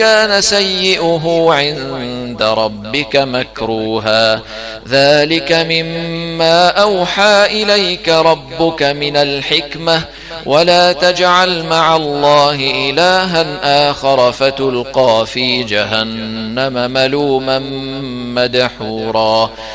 كان سيئه عند ربك مكروها. ذلك مما أوحى إليك ربك من الحكمة. ولا تجعل مع الله إلها آخر فتلقى في جهنم ملوما مدحورا.